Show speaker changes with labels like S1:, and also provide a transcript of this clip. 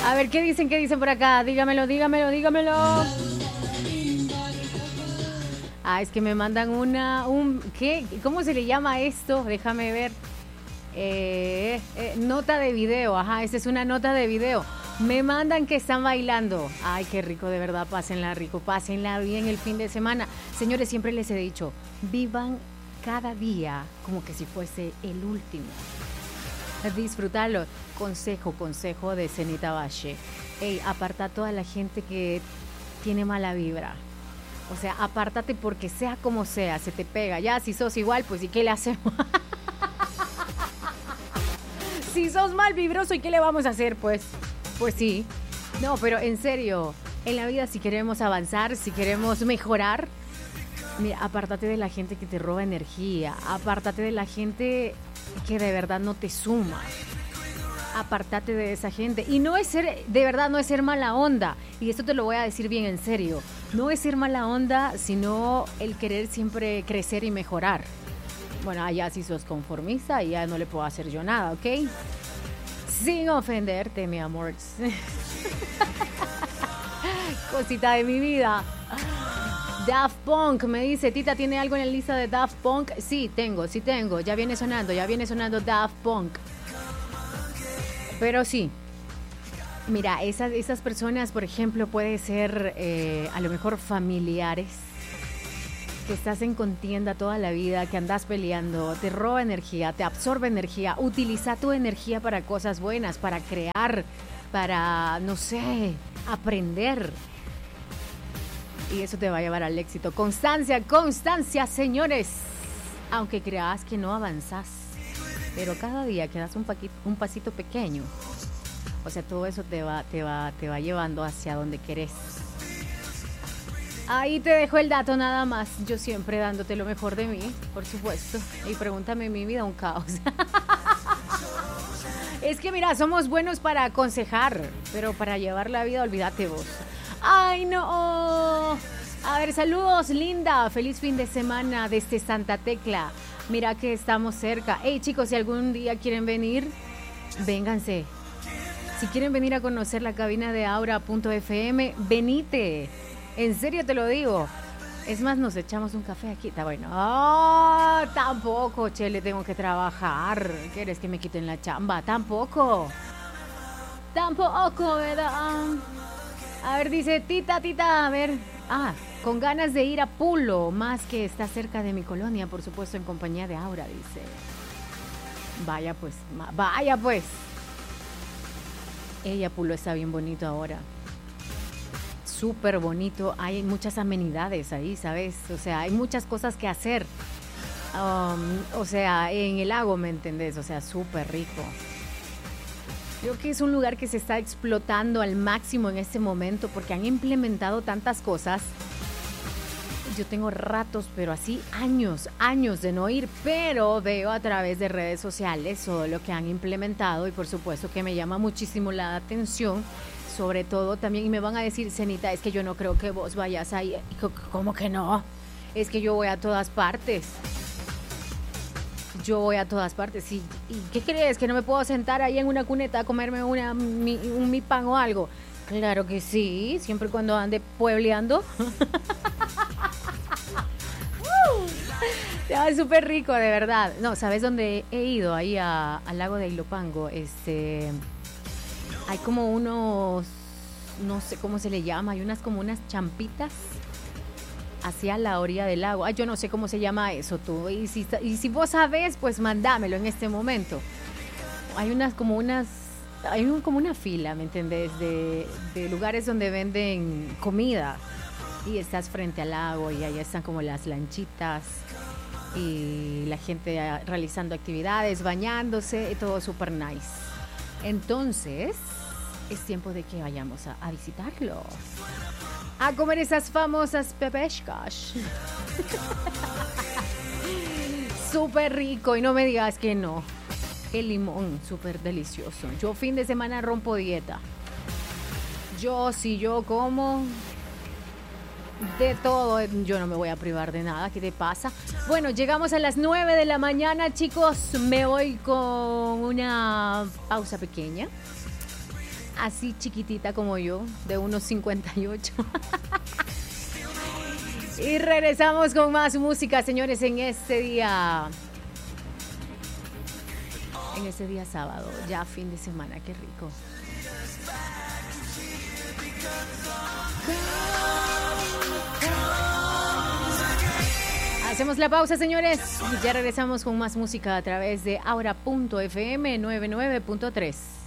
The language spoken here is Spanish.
S1: A ver, qué dicen por acá? Dígamelo. Ah, es que me mandan ¿qué? ¿Cómo se le llama esto? Déjame ver. Nota de video, ajá, esta es una nota de video. Me mandan que están bailando. Ay, qué rico, de verdad, pásenla rico, pásenla bien el fin de semana. Señores, siempre les he dicho, vivan cada día como que si fuese el último. Disfrutarlo. Consejo de Zenita Valle. Ey, aparta a toda la gente que tiene mala vibra. O sea, apártate porque sea como sea, se te pega. Ya, si sos igual, pues ¿y qué le hacemos? Si sos mal vibroso, ¿y qué le vamos a hacer? Pues sí. No, pero en serio, en la vida si queremos avanzar, si queremos mejorar, mira, apártate de la gente que te roba energía. Apártate de la gente que de verdad no te suma. Apártate de esa gente. Y no es ser, de verdad, no es ser mala onda. Y esto te lo voy a decir bien en serio. No es ser mala onda, sino el querer siempre crecer y mejorar. Bueno, allá si sos conformista, ya no le puedo hacer yo nada, ¿ok? Sin ofenderte, mi amor. Cosita de mi vida. Daft Punk me dice, Tita, ¿tiene algo en la lista de Daft Punk? Sí, tengo. Ya viene sonando Daft Punk. Pero sí, mira, esas personas, por ejemplo, puede ser a lo mejor familiares, que estás en contienda toda la vida, que andas peleando, te roba energía, te absorbe energía. Utiliza tu energía para cosas buenas, para crear, para, no sé, aprender. Y eso te va a llevar al éxito. Constancia, señores. Aunque creas que no avanzas, pero cada día que das un pasito pequeño, o sea, todo eso te va llevando hacia donde querés. Ahí te dejo el dato nada más. Yo siempre dándote lo mejor de mí, por supuesto. Y pregúntame, mi vida un caos. Es que mira, somos buenos para aconsejar, pero para llevar la vida, olvídate vos. ¡Ay, no! A ver, saludos, linda. Feliz fin de semana desde Santa Tecla. Mira que estamos cerca. Hey, chicos, si algún día quieren venir, vénganse. Si quieren venir a conocer la cabina de Aura.fm, venite. En serio te lo digo. Es más, nos echamos un café aquí. Está bueno. ¡Oh! Tampoco, Chele, tengo que trabajar. ¿Quieres que me quiten la chamba? Tampoco, ¿verdad? A ver, dice Tita, a ver. Con ganas de ir a Pulo, más que está cerca de mi colonia, por supuesto, en compañía de Aura, dice. Vaya pues. Ella, Pulo, está bien bonito ahora. Súper bonito. Hay muchas amenidades ahí, ¿sabes? O sea, hay muchas cosas que hacer. O sea, en el lago, ¿me entendés? O sea, súper rico. Creo que es un lugar que se está explotando al máximo en este momento porque han implementado tantas cosas. Yo tengo ratos, pero así años de no ir, pero veo a través de redes sociales todo lo que han implementado y por supuesto que me llama muchísimo la atención, sobre todo también, y me van a decir, Zenita, es que yo no creo que vos vayas ahí. ¿Cómo que no? Es que yo voy a todas partes. ¿Y qué crees? ¿Que no me puedo sentar ahí en una cuneta a comerme un pan o algo? Claro que sí, siempre y cuando ande puebleando. Es súper rico, de verdad. No, ¿sabes dónde he ido? Ahí al lago de Ilopango. Hay como unos, no sé cómo se le llama, hay como unas champitas hacia la orilla del lago. Yo no sé cómo se llama eso tú. Y si vos sabés, pues mandámelo en este momento. Hay como una fila, ¿me entendés? De lugares donde venden comida. Y estás frente al lago y allá están como las lanchitas y la gente realizando actividades, bañándose, y todo súper nice. Entonces, es tiempo de que vayamos a visitarlo. A comer esas famosas pepeshkas. Súper rico y no me digas que no. El limón, súper delicioso. Yo fin de semana rompo dieta. Si yo como de todo, yo no me voy a privar de nada. ¿Qué te pasa? Bueno, llegamos a las 9 de la mañana, chicos. Me voy con una pausa pequeña. así chiquitita como yo, de unos 58. Y regresamos con más música, señores, en este día sábado, ya fin de semana, qué rico. Hacemos la pausa, señores, y ya regresamos con más música a través de Aura.fm 99.3.